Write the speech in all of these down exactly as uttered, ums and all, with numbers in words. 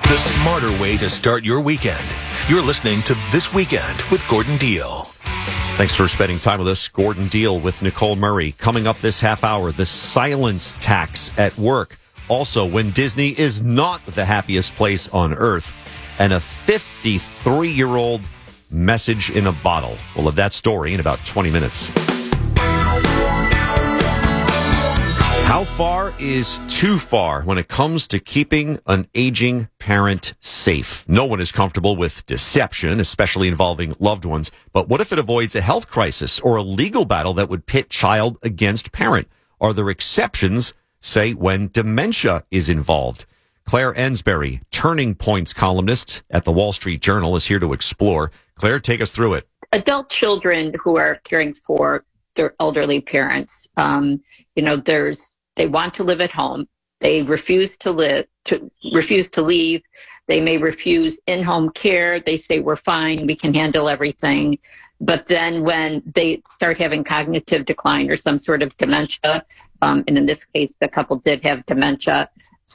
the smarter way to start your weekend. You're listening to This Weekend with Gordon Deal. Thanks for spending time with us. Gordon Deal with Nicole Murray. Coming up this half hour, the silence tax at work. Also, when Disney is not the happiest place on earth. And a fifty-three-year-old message in a bottle. We'll have that story in about twenty minutes. How far is too far when it comes to keeping an aging parent safe? No one is comfortable with deception, especially involving loved ones. But what if it avoids a health crisis or a legal battle that would pit child against parent? Are there exceptions, say, when dementia is involved? Claire Ensbury, Turning Points columnist at the Wall Street Journal, is here to explore. Claire, take us through it. Adult children who are caring for their elderly parents, um, you know, there's they want to live at home. They refuse to live, to refuse to leave. They may refuse in-home care. They say, we're fine, we can handle everything. But then when they start having cognitive decline or some sort of dementia, um, and in this case, the couple did have dementia,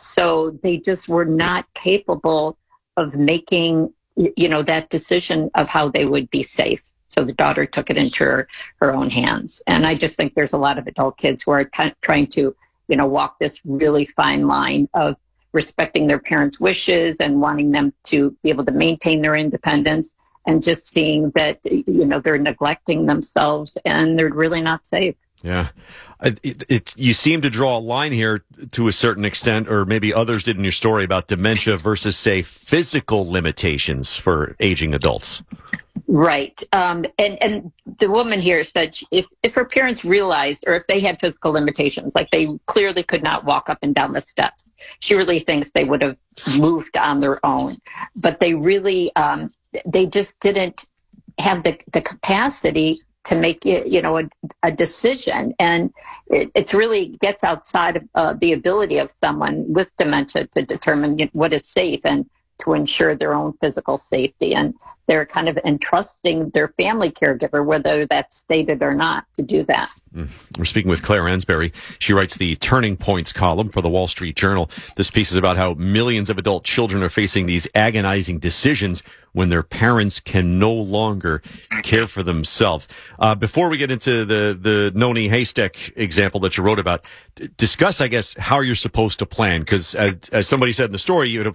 so they just were not capable of making, you know, that decision of how they would be safe. So the daughter took it into her, her own hands. And I just think there's a lot of adult kids who are t- trying to, you know, walk this really fine line of respecting their parents' wishes and wanting them to be able to maintain their independence, and just seeing that, you know, they're neglecting themselves and they're really not safe. Yeah. It, it, you seem to draw a line here to a certain extent, or maybe others did in your story, about dementia versus, say, physical limitations for aging adults. Right. Um, and, and the woman here said she, if, if her parents realized, or if they had physical limitations, like they clearly could not walk up and down the steps, she really thinks they would have moved on their own. But they really, um, they just didn't have the, the capacity to make it, you know, a, a decision. And it it's really gets outside of uh, the ability of someone with dementia to determine what is safe and to ensure their own physical safety. And they're kind of entrusting their family caregiver, whether that's stated or not, to do that. Mm. We're speaking with Claire Ensbury. She writes the Turning Points column for the Wall Street Journal. This piece is about how millions of adult children are facing these agonizing decisions when their parents can no longer care for themselves. Uh, before we get into the, the Noni Haystack example that you wrote about, d- discuss, I guess, how you're supposed to plan. Because as, as somebody said in the story, you know,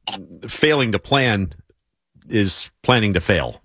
failing to plan is planning to fail.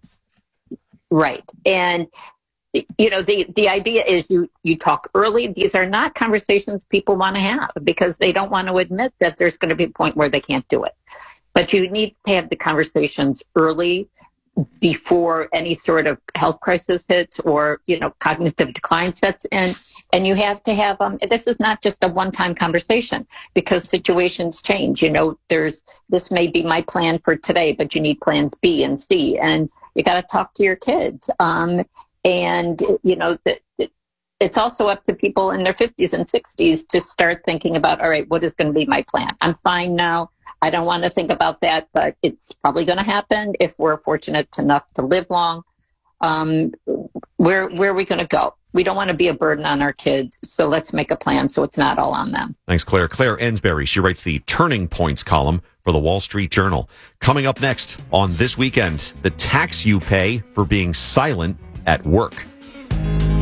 Right. And, you know, the, the idea is you, you talk early. These are not conversations people want to have because they don't want to admit that there's going to be a point where they can't do it. But you need to have the conversations early before any sort of health crisis hits or, you know, cognitive decline sets in. And you have to have, um, this is not just a one-time conversation because situations change. You know, there's, this may be my plan for today, but you need plans B and C, and you got to talk to your kids. Um, and, you know, the, the, it's also up to people in their fifties and sixties to start thinking about, all right, what is going to be my plan? I'm fine now. I don't want to think about that, but it's probably going to happen if we're fortunate enough to live long. Um, where, where are we going to go? We don't want to be a burden on our kids, so let's make a plan so it's not all on them. Thanks, Claire. Claire Ensbury. She writes the Turning Points column for the Wall Street Journal. Coming up next on This Weekend, the tax you pay for being silent at work.